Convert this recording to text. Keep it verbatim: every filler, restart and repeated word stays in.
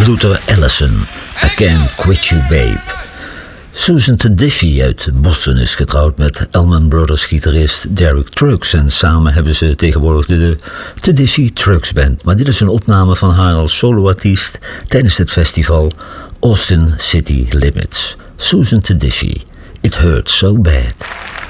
Luther Allison, I Can't Quit You Babe. Susan Tedeschi uit Boston is getrouwd met Allman Brothers gitarist Derek Trucks en samen hebben ze tegenwoordig de Tedeschi Trucks Band. Maar dit is een opname van haar als soloartiest tijdens het festival Austin City Limits. Susan Tedeschi, It Hurts So Bad.